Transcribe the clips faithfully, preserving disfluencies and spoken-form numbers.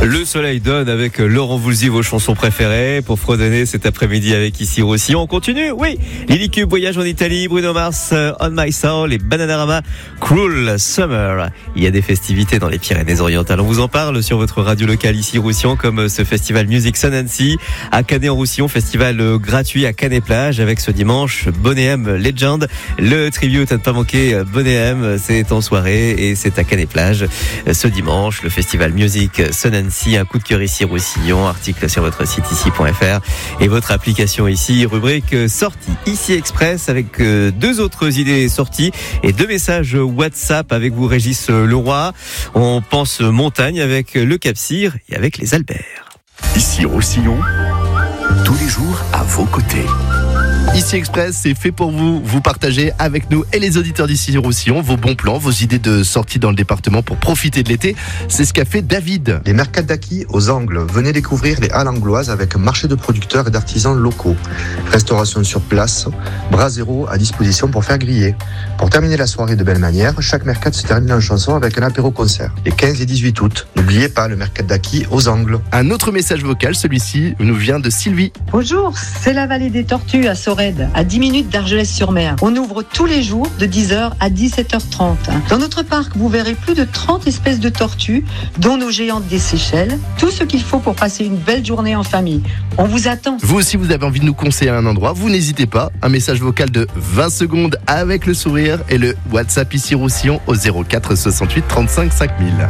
Le soleil donne avec Laurent Voulzy, vos chansons préférées pour fredonner cet après-midi avec ici Roussillon. On continue, oui. Lily Cube, Voyage en Italie, Bruno Mars, On My Soul et Bananarama, Cruel Summer. Il y a des festivités dans les Pyrénées-Orientales. On vous en parle sur votre radio locale ici Roussillon, comme ce festival Music Sun and Sea à Canet-en-Roussillon, festival gratuit à Canet-Plage avec ce dimanche Boney M Legend. Le tribute à ne pas manquer, Boney M, c'est en soirée et c'est à Canet-Plage ce dimanche. Le festival Music Sun and Sea, un coup de cœur ici Roussillon, article sur votre site ici point f r et votre application ici, rubrique sortie ici Express avec deux autres idées sorties et deux messages WhatsApp avec vous Régis Leroy. On pense montagne avec le Cap-Cyr et avec les Alberts. Ici Roussillon, tous les jours à vos côtés. Ici Express, c'est fait pour vous. Vous partagez avec nous et les auditeurs d'ici Roussillon vos bons plans, vos idées de sortie dans le département pour profiter de l'été. C'est ce qu'a fait David. Les Mercats d'Aki aux Angles. Venez découvrir les halles angloises avec un marché de producteurs et d'artisans locaux. Restauration sur place, bras zéro à disposition pour faire griller. Pour terminer la soirée de belle manière, chaque Mercat se termine en chanson avec un apéro-concert. Les quinze et dix-huit août. N'oubliez pas le Mercat d'Aki aux Angles. Un autre message vocal, celui-ci nous vient de Sylvie. Bonjour, c'est la vallée des Tortues à Sorède, à dix minutes d'Argelès-sur-Mer. On ouvre tous les jours de dix heures à dix-sept heures trente. Dans notre parc, vous verrez plus de trente espèces de tortues, dont nos géantes des Seychelles. Tout ce qu'il faut pour passer une belle journée en famille. On vous attend. Vous aussi, vous avez envie de nous conseiller un endroit, vous n'hésitez pas. Un message vocal de vingt secondes avec le sourire et le WhatsApp ici Roussillon au zéro quatre soixante-huit trente-cinq cinq mille.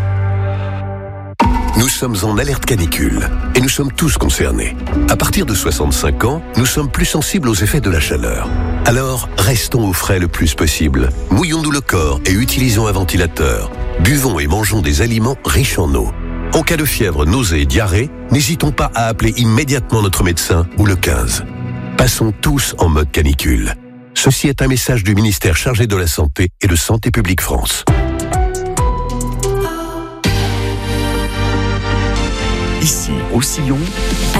Nous sommes en alerte canicule et nous sommes tous concernés. À partir de soixante-cinq ans, nous sommes plus sensibles aux effets de la chaleur. Alors, restons au frais le plus possible. Mouillons-nous le corps et utilisons un ventilateur. Buvons et mangeons des aliments riches en eau. En cas de fièvre, nausée et diarrhée, n'hésitons pas à appeler immédiatement notre médecin ou le quinze. Passons tous en mode canicule. Ceci est un message du ministère chargé de la Santé et de Santé publique France. Ici, Roussillon,